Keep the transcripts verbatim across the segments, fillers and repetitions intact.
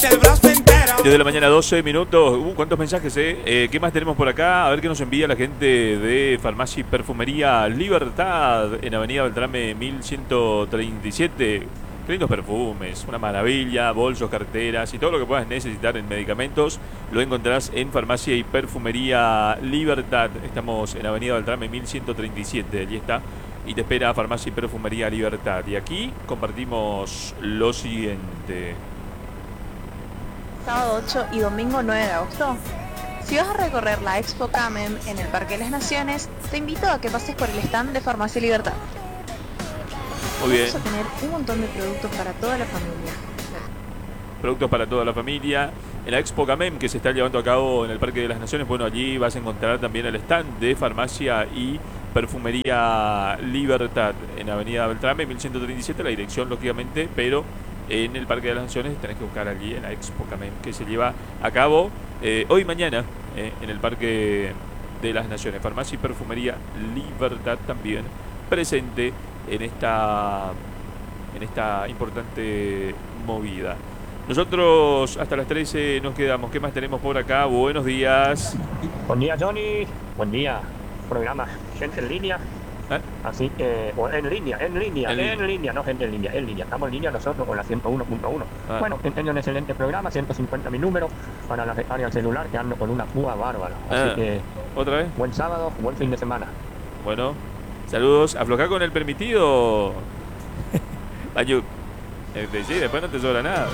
Desde la mañana, doce minutos. Uh, ¿cuántos mensajes, eh? eh? ¿Qué más tenemos por acá? A ver qué nos envía la gente de Farmacia y Perfumería Libertad en Avenida Beltrame mil ciento treinta y siete. Qué lindos perfumes, una maravilla, bolsos, carteras y todo lo que puedas necesitar en medicamentos lo encontrarás en Farmacia y Perfumería Libertad. Estamos en Avenida Beltrame mil ciento treinta y siete, allí está. Y te espera Farmacia y Perfumería Libertad. Y aquí compartimos lo siguiente. Sábado ocho y domingo nueve de agosto. Si vas a recorrer la Expo Camem en el Parque de las Naciones, te invito a que pases por el stand de Farmacia Libertad. Muy bien. Vamos a tener un montón de productos para toda la familia. Productos para toda la familia. En la Expo Camem que se está llevando a cabo en el Parque de las Naciones, bueno, allí vas a encontrar también el stand de Farmacia y Perfumería Libertad en Avenida Beltrame mil ciento treinta y siete, la dirección lógicamente, pero en el Parque de las Naciones tenés que buscar allí en la Expo Camem que se lleva a cabo eh, hoy y mañana eh, en el Parque de las Naciones. Farmacia y Perfumería Libertad también presente en esta en esta importante movida. Nosotros hasta las trece nos quedamos. ¿Qué más tenemos por acá? Buenos días. Buen día, Johnny. Buen día. Programa gente en línea. ¿Eh? Así que, o en línea, en línea, en, en línea, no gente en línea, en línea. Estamos en línea nosotros con la ciento uno punto uno. Ah. Bueno, tengo un excelente programa, ciento cincuenta mi número, para la área celular, que ando con una púa bárbara. Así ah. que, ¿otra vez? Buen sábado, buen fin de semana. Bueno, saludos. Aflojá con el permitido. Ayú. Este, sí, después no te sobra nada.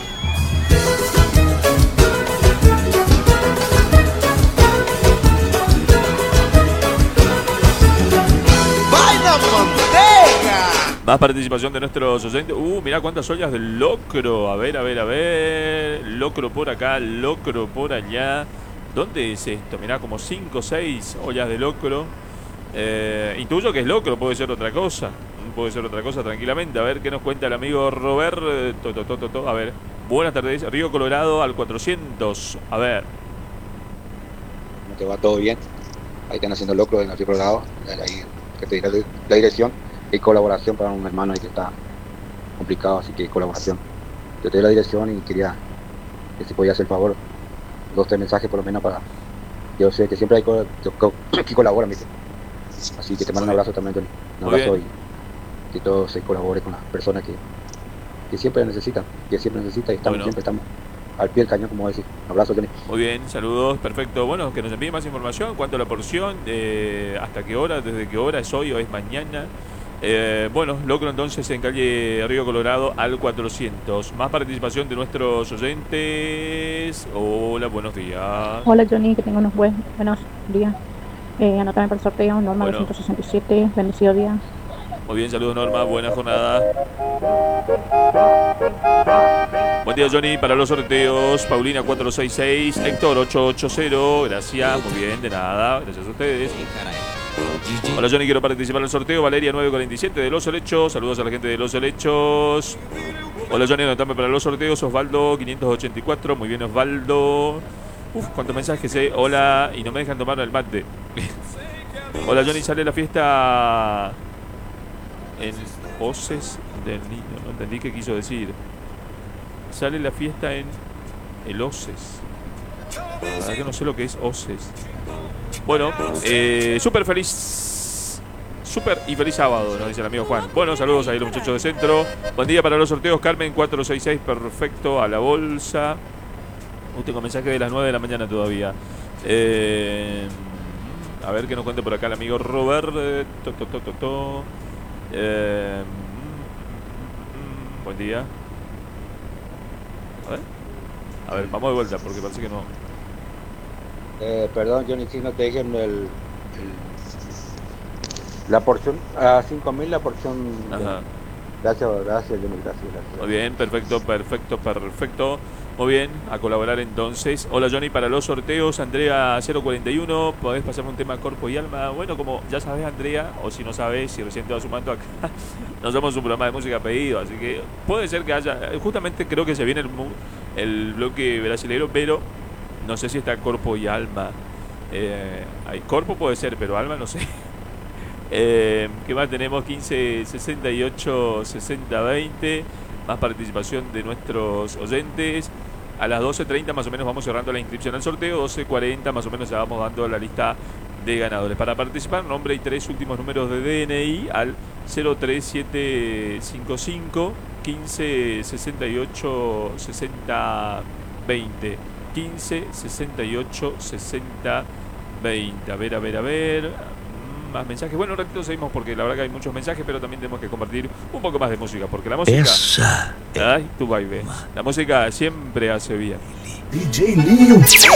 Más participación de nuestros oyentes. Uh, mirá cuántas ollas de locro. A ver, a ver, a ver. Locro por acá, locro por allá. ¿Dónde es esto? Mirá, como cinco o seis ollas de locro. Eh, intuyo que es locro, puede ser otra cosa. Puede ser otra cosa tranquilamente. A ver qué nos cuenta el amigo Robert. To, to, to, to, to. A ver. Buenas tardes. Río Colorado al cuatrocientos. A ver. ¿Cómo te va? ¿Todo bien? Ahí están haciendo locro en el Río Colorado. Ahí, que te diré la dirección. Hay colaboración para un hermano ahí que está complicado, así que hay colaboración. Yo te doy la dirección y quería que se podía hacer el favor, dos tres mensajes por lo menos para... Yo sé que siempre hay co co que colaboran, ¿viste? Así que te mando un abrazo también, Tony. Un abrazo y que todos se colaboren con las personas que, que siempre necesitan, que siempre necesitan y estamos, bueno. Siempre estamos al pie del cañón, como decir. Un abrazo, Tony. Muy bien, saludos, perfecto. Bueno, que nos envíe más información, cuánto la porción, eh, hasta qué hora, desde qué hora es hoy o es mañana. Eh, bueno, locro entonces en calle Río Colorado al cuatrocientos. Más participación de nuestros oyentes. Hola, buenos días. Hola, Johnny, que tenga unos buen, buenos días. Eh, anotame para el sorteo, Norma bueno. doscientos sesenta y siete, bendecido día. Muy bien, saludos Norma, buena jornada. Buen día, Johnny, para los sorteos. Paulina cuatrocientos sesenta y seis, Héctor ochocientos ochenta. Gracias, muy bien, de nada, gracias a ustedes. Hola, Johnny, quiero participar en el sorteo. Valeria nueve cuarenta y siete de Los Helechos. Saludos a la gente de Los Helechos. Hola, Johnny, anotame para los sorteos. Osvaldo quinientos ochenta y cuatro. Muy bien, Osvaldo. Uf, cuántos mensajes, eh. Hola, y no me dejan tomar el mate. Hola, Johnny, sale la fiesta en Oces del Niño. No entendí qué quiso decir. Sale la fiesta en el Oces. La verdad que no sé lo que es Oces. Bueno, eh, súper feliz, súper y feliz sábado, nos dice el amigo Juan. Bueno, saludos ahí los muchachos de centro. Buen día para los sorteos, Carmen cuatrocientos sesenta y seis, perfecto, a la bolsa. Uh, tengo mensaje de las nueve de la mañana todavía. Eh, a ver qué nos cuenta por acá el amigo Robert. To, to, to, to, to. Eh, buen día. A ver, a ver, vamos de vuelta porque parece que no. Eh, perdón, Johnny, si no te dije el, el, la porción, a cinco mil la porción. Ajá. Gracias, gracias, Johnny, gracias, gracias. Muy bien, perfecto, perfecto, perfecto. Muy bien, a colaborar entonces. Hola, Johnny, para los sorteos, Andrea cero cuarenta y uno, podés pasarme un tema cuerpo y alma. Bueno, como ya sabes, Andrea, o si no sabes, si recién te vas sumando acá, nos somos un programa de música pedido, así que puede ser que haya, justamente creo que se viene el, el bloque brasileño, pero no sé si está cuerpo y alma. Eh, hay cuerpo puede ser, pero alma no sé. Eh, ¿Qué más tenemos? quince sesenta y ocho sesenta veinte. Más participación de nuestros oyentes. A las doce treinta más o menos vamos cerrando la inscripción al sorteo. doce cuarenta más o menos ya vamos dando la lista de ganadores. Para participar, nombre y tres últimos números de D N I al cero tres siete cinco cinco quince sesenta y ocho sesenta veinte. quince sesenta y ocho sesenta veinte. A ver, a ver, a ver. Más mensajes. Bueno, un ratito seguimos porque la verdad que hay muchos mensajes, pero también tenemos que compartir un poco más de música, porque la música... Esa Ay, tu baile. La música siempre hace bien. D J Leo.